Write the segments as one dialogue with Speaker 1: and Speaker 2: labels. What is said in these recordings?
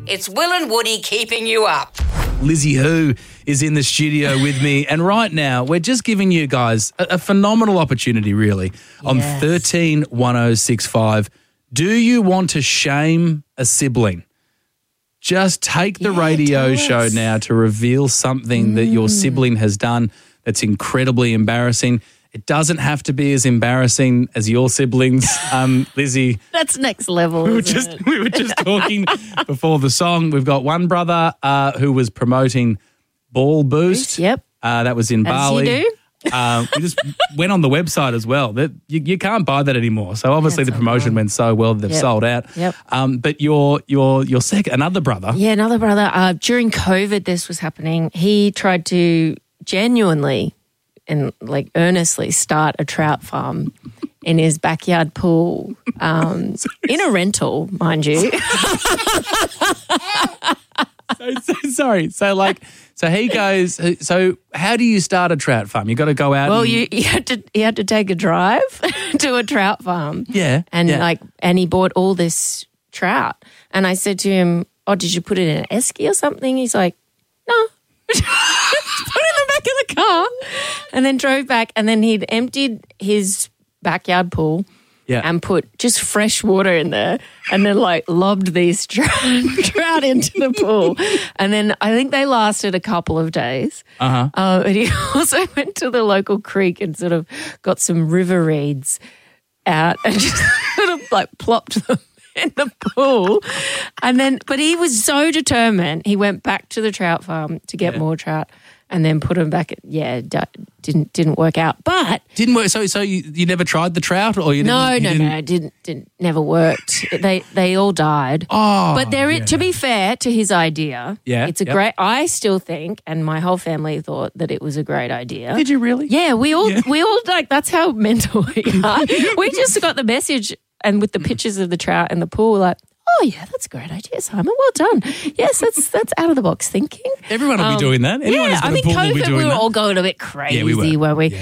Speaker 1: It's Will and Woody keeping you up.
Speaker 2: Lizzie Who is in the studio with me. And right now, we're just giving you guys a phenomenal opportunity, really, on 131065. Do you want to shame a sibling? Just take the radio show now to reveal something that your sibling has done that's incredibly embarrassing. It doesn't have to be as embarrassing as your siblings, Lizzie.
Speaker 3: That's next level.
Speaker 2: We were just talking before the song. We've got one brother who was promoting Ball Boost.
Speaker 3: Yep.
Speaker 2: That was in Bali.
Speaker 3: As you do.
Speaker 2: We just went on the website as well. You can't buy that anymore. So obviously the promotion went so well that they've sold out.
Speaker 3: Yep.
Speaker 2: But your second, another brother.
Speaker 3: Yeah, another brother. During COVID, this was happening. He tried to genuinely and like earnestly start a trout farm in his backyard pool, in a rental, mind you.
Speaker 2: Sorry. So he goes. So how do you start a trout farm? You got to go out.
Speaker 3: Well, he had to take a drive to a trout farm.
Speaker 2: Yeah,
Speaker 3: and he bought all this trout. And I said to him, "Oh, did you put it in an esky or something?" He's like, "No." Put it in the back of the car and then drove back, and then he'd emptied his backyard pool and put just fresh water in there and then like lobbed these trout into the pool. And then I think they lasted a couple of days. And he also went to the local creek and sort of got some river reeds out and just sort of like plopped them in the pool. And then, but he was so determined, he went back to the trout farm to get more trout and then put them back. Didn't work out. But
Speaker 2: didn't work. So you never tried the trout, or you didn't?
Speaker 3: Didn't never worked. They all died.
Speaker 2: Oh,
Speaker 3: but to be fair to his idea, it's a great. I still think, and my whole family thought that it was a great idea.
Speaker 2: Did you really?
Speaker 3: Yeah, we all like. That's how mental we are. We just got the message. And with the pictures of the trout in the pool, like, oh yeah, that's a great idea, Simon. Well done. Yes, that's out of the box thinking.
Speaker 2: Everyone will be doing that. Anyone who's got a pool will be doing
Speaker 3: we were
Speaker 2: that.
Speaker 3: all going a bit crazy, weren't we?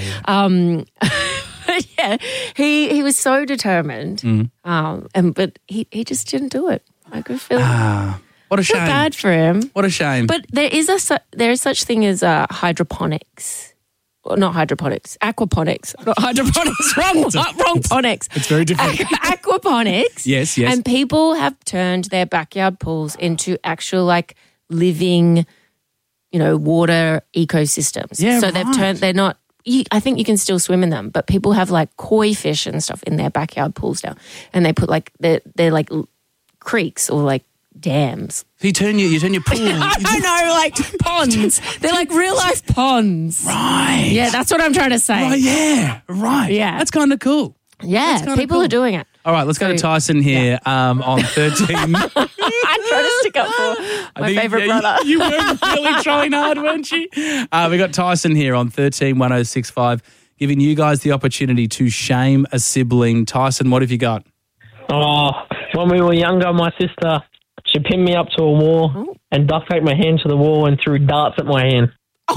Speaker 2: Yeah.
Speaker 3: He was so determined, but he just didn't do it. I could feel
Speaker 2: what a shame.
Speaker 3: Bad for him.
Speaker 2: What a shame.
Speaker 3: But there is such thing as hydroponics. Well, not hydroponics, aquaponics. Not hydroponics, wrong ponics.
Speaker 2: It's very different.
Speaker 3: Aquaponics.
Speaker 2: Yes.
Speaker 3: And people have turned their backyard pools into actual like living, water ecosystems.
Speaker 2: Yeah,
Speaker 3: so they're not, I think you can still swim in them, but people have like koi fish and stuff in their backyard pools now. And they put like, they're like creeks or like dams.
Speaker 2: So you turn your pool.
Speaker 3: I don't know, like ponds. They're like real life ponds.
Speaker 2: Right.
Speaker 3: Yeah, that's what I'm trying to say.
Speaker 2: Right, yeah. Right.
Speaker 3: Yeah.
Speaker 2: That's kind of cool.
Speaker 3: Yeah, people are doing it.
Speaker 2: All right, let's go to Tyson here on 13.
Speaker 3: I'm trying to stick up for my favourite brother.
Speaker 2: You were really trying hard, weren't you? We got Tyson here on 131065, giving you guys the opportunity to shame a sibling. Tyson, what have you got?
Speaker 4: Oh, when we were younger, my sister, she pinned me up to a wall and duct taped my hand to the wall and threw darts at my hand.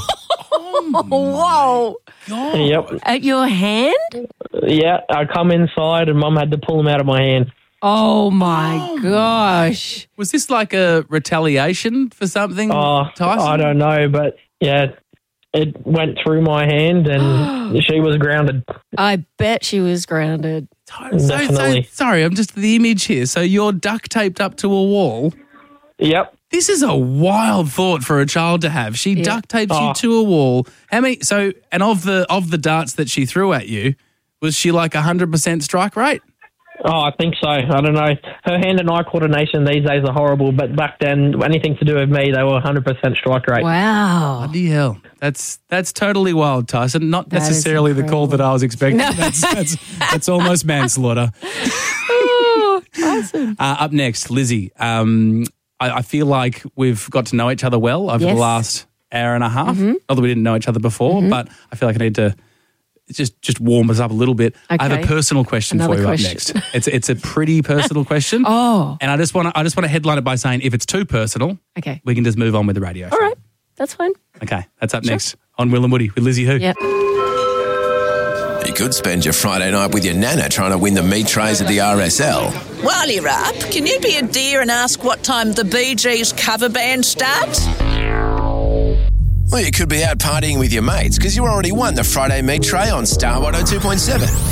Speaker 3: Whoa.
Speaker 2: God.
Speaker 4: Yep.
Speaker 3: At your hand?
Speaker 4: Yeah, I come inside and Mum had to pull them out of my hand.
Speaker 3: Oh, my gosh.
Speaker 2: Was this like a retaliation for something, Tyson?
Speaker 4: I don't know, but yeah, it went through my hand and she was grounded.
Speaker 3: I bet she was grounded.
Speaker 4: Definitely.
Speaker 2: Sorry, I'm just the image here. So you're duct taped up to a wall.
Speaker 4: Yep.
Speaker 2: This is a wild thought for a child to have. She duct tapes you to a wall. How many? So, and of the darts that she threw at you, was she like 100% strike rate?
Speaker 4: Oh, I think so. I don't know. Her hand and eye coordination these days are horrible, but back then, anything to do with me, they were 100% strike rate.
Speaker 3: Wow.
Speaker 2: Bloody hell. That's totally wild, Tyson. Not necessarily the call that I was expecting. No. That's almost manslaughter.
Speaker 3: Oh, Tyson.
Speaker 2: Up next, Lizzie. I feel like we've got to know each other well over the last hour and a half. Mm-hmm. Not that we didn't know each other before, but I feel like I need to just warm us up a little bit. Okay. I have a personal question for you up next. It's a pretty personal question.
Speaker 3: Oh.
Speaker 2: And I just want to headline it by saying if it's too personal, we can just move on with the radio show.
Speaker 3: All right. That's fine.
Speaker 2: Okay. That's up next on Will and Woody with Lizzie Who.
Speaker 3: Yep.
Speaker 5: You could spend your Friday night with your nana trying to win the meat trays at the RSL.
Speaker 6: While you're up, can you be a dear and ask what time the Bee Gees cover band starts?
Speaker 5: Or you could be out partying with your mates because you already won the Friday meat tray on Star 102.7.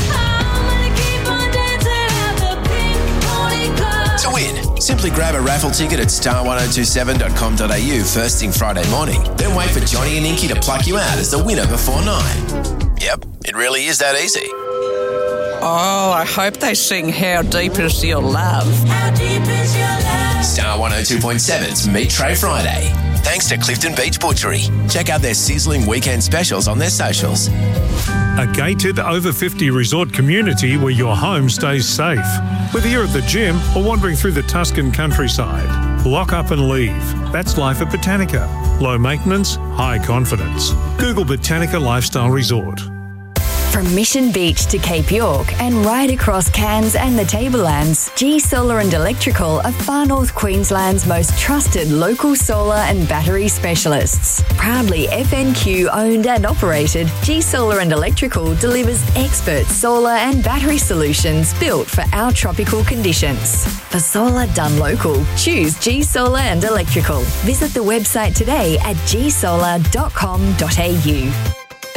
Speaker 5: To win, simply grab a raffle ticket at star1027.com.au first thing Friday morning. Then wait for Johnny and Inky to pluck you out as the winner before 9. Yep, it really is that easy.
Speaker 6: Oh, I hope they sing How Deep Is Your Love.
Speaker 5: How deep is your love? Star 102.7's Meat Tray Friday. Thanks to Clifton Beach Butchery. Check out their sizzling weekend specials on their socials.
Speaker 7: A gated over 50 resort community where your home stays safe. Whether you're at the gym or wandering through the Tuscan countryside, lock up and leave. That's life at Botanica. Low maintenance, high confidence. Google Botanica Lifestyle Resort.
Speaker 8: From Mission Beach to Cape York and right across Cairns and the Tablelands, G Solar and Electrical are Far North Queensland's most trusted local solar and battery specialists. Proudly FNQ owned and operated, G Solar and Electrical delivers expert solar and battery solutions built for our tropical conditions. For solar done local, choose G Solar and Electrical. Visit the website today at gsolar.com.au.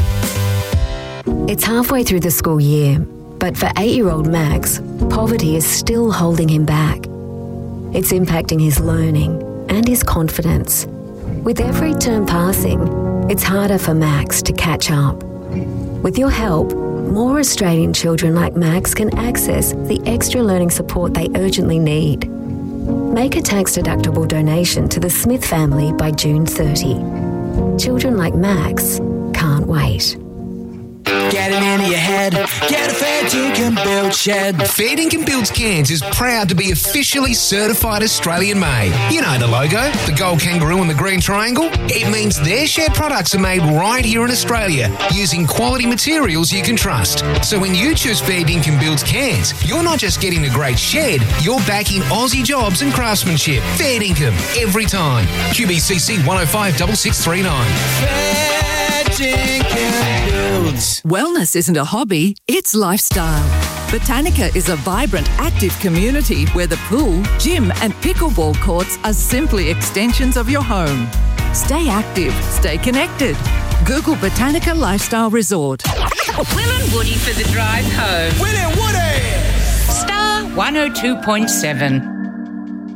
Speaker 9: It's halfway through the school year, but for 8-year-old Max, poverty is still holding him back. It's impacting his learning and his confidence. With every term passing, it's harder for Max to catch up. With your help, more Australian children like Max can access the extra learning support they urgently need. Make a tax-deductible donation to the Smith family by June 30. Children like Max can't wait.
Speaker 10: Get it into your head. Get a Fair Dinkum Build shed.
Speaker 11: Fair Dinkum Builds Cairns is proud to be officially certified Australian made. You know the logo, the gold kangaroo and the green triangle? It means their shed products are made right here in Australia using quality materials you can trust. So when you choose Fair Dinkum Builds Cairns, you're not just getting a great shed, you're backing Aussie jobs and craftsmanship. Fair Dinkum, every time. QBCC 105 6639.
Speaker 10: Fair Dinkum Builds.
Speaker 12: Wellness isn't a hobby, it's lifestyle. Botanica is a vibrant, active community where the pool, gym and pickleball courts are simply extensions of your home. Stay active, stay connected. Google Botanica Lifestyle Resort.
Speaker 1: Will and Woody for the drive home.
Speaker 10: Will and Woody!
Speaker 1: Star 102.7.